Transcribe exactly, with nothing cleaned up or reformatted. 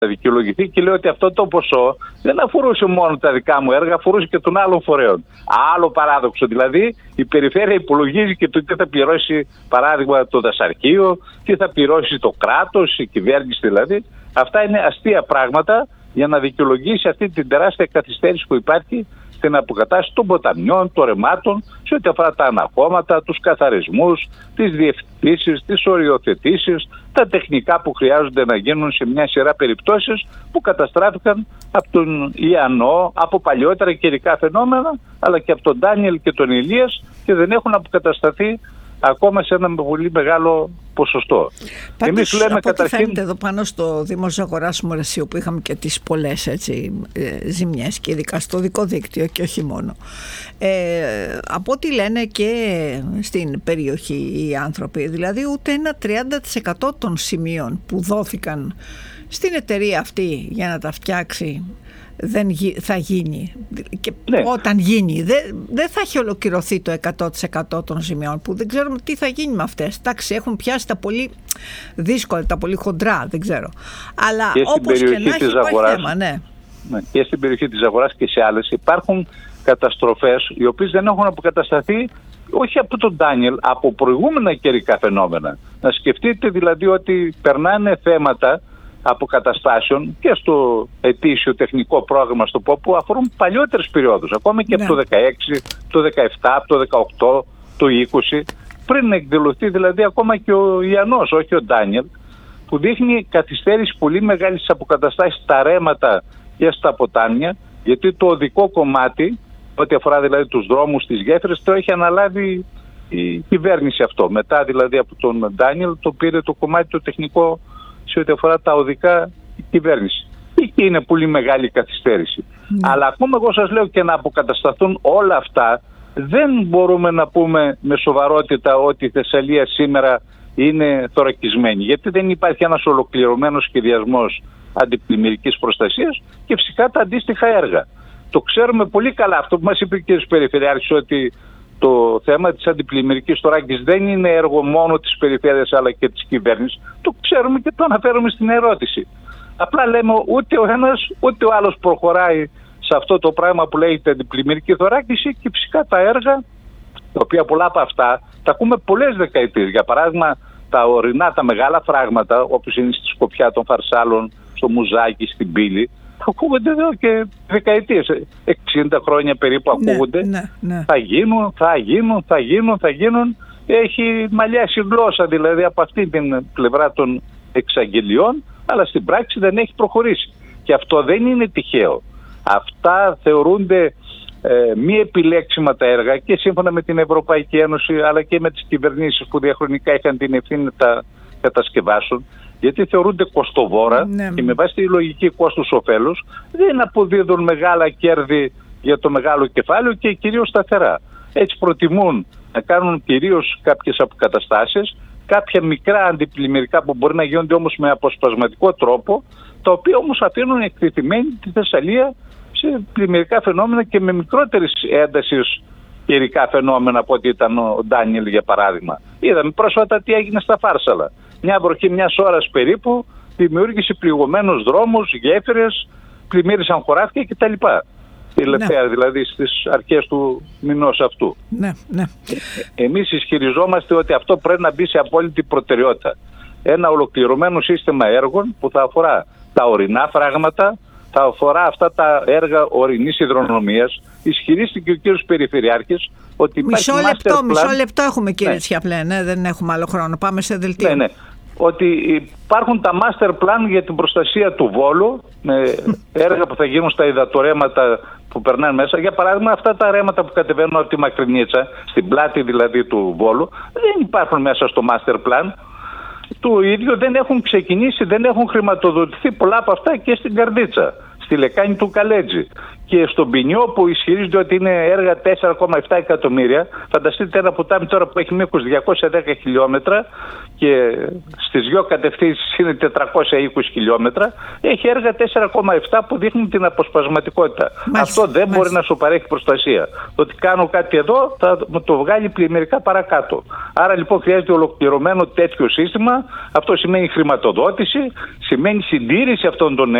δικαιολογηθεί και λέει ότι αυτό το ποσό δεν αφορούσε μόνο τα δικά μου έργα, αφορούσε και των άλλων φορέων. Άλλο παράδοξο, δηλαδή η περιφέρεια υπολογίζει και το τι θα πληρώσει, παράδειγμα, το δασαρχείο, τι θα πληρώσει το κράτος, η κυβέρνηση δηλαδή. Αυτά είναι αστεία πράγματα για να δικαιολογήσει αυτή την τεράστια καθυστέρηση που υπάρχει στην αποκατάσταση των ποταμιών, των ρεμάτων, σε ό,τι αφορά τα αναχώματα, τους καθαρισμούς, τις διευθετήσεις, τις οριοθετήσεις, τα τεχνικά που χρειάζονται να γίνουν σε μια σειρά περιπτώσεις που καταστράφηκαν από τον Ιαννό, από παλιότερα καιρικά φαινόμενα, αλλά και από τον Ντάνιελ και τον Ηλίας και δεν έχουν αποκατασταθεί ακόμα σε ένα πολύ μεγάλο ποσοστό. Πάντως, εμείς λέμε από καταρχήν... ό,τι φαίνεται εδώ πάνω στο Δήμο Ζαγοράς Μουρασίου, που είχαμε και τις πολλές έτσι, ε, ζημιές και ειδικά στο δικό δίκτυο και όχι μόνο, ε, από ό,τι λένε και στην περιοχή οι άνθρωποι, δηλαδή ούτε ένα τριάντα τοις εκατό των σημείων που δόθηκαν στην εταιρεία αυτή για να τα φτιάξει δεν θα γίνει. Και ναι. Όταν γίνει δεν δε θα έχει ολοκληρωθεί το εκατό τοις εκατό των σημείων, που δεν ξέρουμε τι θα γίνει με αυτές. Εντάξει, έχουν πιάσει τα πολύ δύσκολα, τα πολύ χοντρά, δεν ξέρω. Αλλά όπως και να έχει υπάρχει θέμα, ναι. Ναι. Και στην περιοχή της Ζαγοράς και σε άλλες υπάρχουν καταστροφές οι οποίες δεν έχουν αποκατασταθεί, όχι από τον Ντάνιελ, από προηγούμενα καιρικά φαινόμενα. Να σκεφτείτε δηλαδή ότι περνάνε θέματα αποκαταστάσεων και στο ετήσιο τεχνικό πρόγραμμα στο ΠΟΠ που αφορούν παλιότερες περιόδους, ακόμα και ναι. από το δεκαέξι, το δεκαεπτά, από το δεκαοκτώ, το είκοσι, πριν εκδηλωθεί δηλαδή ακόμα και ο Ιαννός, όχι ο Ντάνιελ, που δείχνει καθυστέρηση πολύ μεγάλη στις αποκαταστάσεις στα ρέματα και στα ποτάμια, γιατί το οδικό κομμάτι, ό,τι αφορά δηλαδή τους δρόμους, τις γέφυρες, το έχει αναλάβει η κυβέρνηση αυτό. Μετά δηλαδή από τον Ντάνιελ το πήρε το κομμάτι το τεχνικό σε ό,τι αφορά τα οδικά η κυβέρνηση. Εκεί είναι πολύ μεγάλη καθυστέρηση. Mm. Αλλά ακόμα εγώ σας λέω και να αποκατασταθούν όλα αυτά, δεν μπορούμε να πούμε με σοβαρότητα ότι η Θεσσαλία σήμερα είναι θωρακισμένη. Γιατί δεν υπάρχει ένας ολοκληρωμένος σχεδιασμός αντιπλημμυρικής προστασίας και φυσικά τα αντίστοιχα έργα. Το ξέρουμε πολύ καλά αυτό που μας είπε ο κ. Περιφερειάρχης, ότι το θέμα της αντιπλημμυρικής θωράκισης δεν είναι έργο μόνο της περιφέρειας αλλά και της κυβέρνησης. Το ξέρουμε και το αναφέρουμε στην ερώτηση. Απλά λέμε ούτε ο ένας ούτε ο άλλος προχωράει σε αυτό το πράγμα που λέγεται αντιπλημμυρική θωράκιση και φυσικά τα έργα, τα οποία πολλά από αυτά τα ακούμε πολλές δεκαετίες. Για παράδειγμα τα ορεινά, τα μεγάλα φράγματα όπως είναι στη Σκοπιά των Φαρσάλων, στο Μουζάκι, στην Πύλη, ακούγονται εδώ και δεκαετίες, εξήντα χρόνια περίπου ακούγονται. Ναι, ναι, ναι. Θα γίνουν, θα γίνουν, θα γίνουν, θα γίνουν. Έχει μαλλιάσει γλώσσα δηλαδή από αυτή την πλευρά των εξαγγελιών, αλλά στην πράξη δεν έχει προχωρήσει. Και αυτό δεν είναι τυχαίο. Αυτά θεωρούνται ε, μη επιλέξιμα τα έργα και σύμφωνα με την Ευρωπαϊκή Ένωση αλλά και με τις κυβερνήσεις που διαχρονικά είχαν την ευθύνη να τα κατασκευάσουν. Γιατί θεωρούνται κοστοβόρα ναι. και με βάση τη λογική κόστους-οφέλους δεν αποδίδουν μεγάλα κέρδη για το μεγάλο κεφάλαιο και κυρίως σταθερά. Έτσι προτιμούν να κάνουν κυρίως κάποιες αποκαταστάσεις, κάποια μικρά αντιπλημμυρικά που μπορεί να γίνονται όμως με αποσπασματικό τρόπο, τα οποία όμως αφήνουν εκτεθειμένη τη Θεσσαλία σε πλημμυρικά φαινόμενα και με μικρότερης έντασης καιρικά φαινόμενα από ό,τι ήταν ο Ντάνιελ για παράδειγμα. Είδαμε πρόσφατα τι έγινε στα Φάρσαλα. Μια βροχή μιας ώρας περίπου δημιούργησε πληγωμένους δρόμους, γέφυρες, πλημμύρισαν χωράφια κτλ. Τελευταία ναι. δηλαδή στις αρχές του μηνός αυτού. Ναι, ναι. Εμείς ισχυριζόμαστε ότι αυτό πρέπει να μπει σε απόλυτη προτεραιότητα. Ένα ολοκληρωμένο σύστημα έργων που θα αφορά τα ορεινά φράγματα, θα αφορά αυτά τα έργα ορεινής υδρονομίας. Ισχυρίστηκε ο κύριος Περιφερειάρχης ότι υπάρχει μισό λεπτό, master plan. Μισό λεπτό έχουμε κύριε ναι. Τσιαπλέ, ναι, δεν έχουμε άλλο χρόνο. Πάμε σε δελτίο. Ναι, ναι. Ότι υπάρχουν τα master plan για την προστασία του Βόλου, με έργα που θα γίνουν στα υδατορέματα που περνάνε μέσα. Για παράδειγμα, αυτά τα ρέματα που κατεβαίνουν από τη Μακρινίτσα, στην πλάτη δηλαδή του Βόλου, δεν υπάρχουν μέσα στο master plan. Το ίδιο δεν έχουν ξεκινήσει, δεν έχουν χρηματοδοτηθεί πολλά από αυτά και στην Καρδίτσα. στη λεκάνη του Καλέτζη. Και στον Ποινιό που ισχυρίζονται ότι είναι έργα τέσσερα κόμμα επτά εκατομμύρια, φανταστείτε ένα ποτάμι τώρα που έχει μήκος διακόσια δέκα χιλιόμετρα και στις δυο κατευθύνσεις είναι τετρακόσια είκοσι χιλιόμετρα, έχει έργα τέσσερα κόμμα επτά που δείχνουν την αποσπασματικότητα. Μάλιστα, αυτό δεν μάλιστα. μπορεί να σου παρέχει προστασία. Το ότι κάνω κάτι εδώ θα το βγάλει πλημμυρικά παρακάτω. Άρα λοιπόν χρειάζεται ολοκληρωμένο τέτοιο σύστημα. Αυτό σημαίνει χρηματοδότηση, σημαίνει συντήρηση αυτών των